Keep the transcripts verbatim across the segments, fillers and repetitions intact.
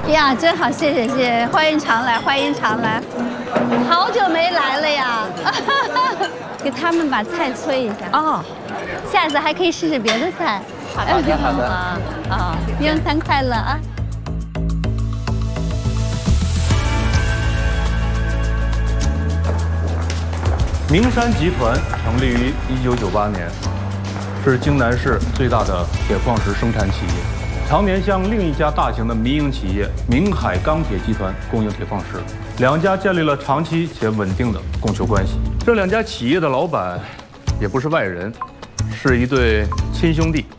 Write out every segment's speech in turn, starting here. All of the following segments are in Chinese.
呀，真好，谢谢谢谢，欢迎常来，欢迎常来，好久没来了呀。给他们把菜催一下哦，下次还可以试试别的菜。 好的好的啊啊，用餐快乐啊！ 名山集团成立于一九九八年，是京南市最大的铁矿石生产企业，常年向另一家大型的民营企业明海钢铁集团供应铁矿石，两家建立了长期且稳定的供求关系。这两家企业的老板也不是外人，是一对亲兄弟。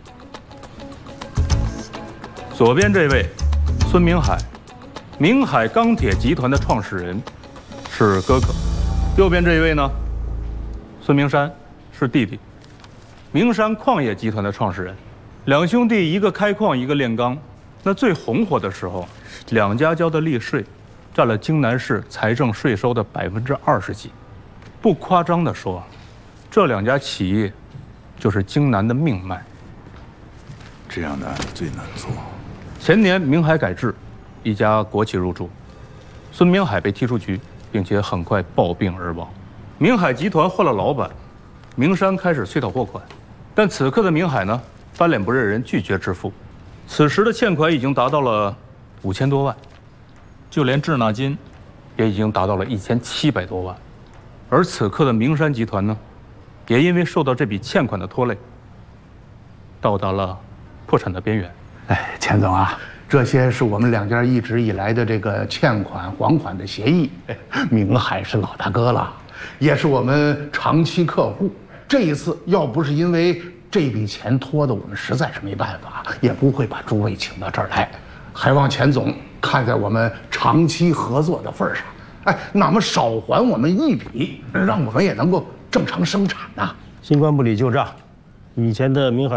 左边这位孙明海，明海钢铁集团的创始人，是哥哥；右边这一位呢？孙明山是弟弟，明山矿业集团的创始人，两兄弟一个开矿，一个炼钢。那最红火的时候，两家交的利税，占了京南市财政税收的百分之二十几。不夸张地说，这两家企业就是京南的命脉。 这样的案子最难做。 前年明海改制，一家国企入驻，孙明海被踢出局，并且很快暴病而亡。明海集团换了老板，明山开始催讨货款，但此刻的明海呢，翻脸不认人，拒绝支付。此时的欠款已经达到了五千多万，就连滞纳金也已经达到了一千七百多万。而此刻的明山集团呢，也因为受到这笔欠款的拖累，到达了破产的边缘。 哎，钱总啊，这些是我们两家一直以来的这个欠款还款的协议。明海是老大哥了。也是我们长期客户，这一次要不是因为这笔钱拖的我们实在是没办法，也不会把诸位请到这儿来。还望钱总看在我们长期合作的份上，哎，那么少还我们一笔，让我们也能够正常生产呐。 新官不理旧账，以前的明海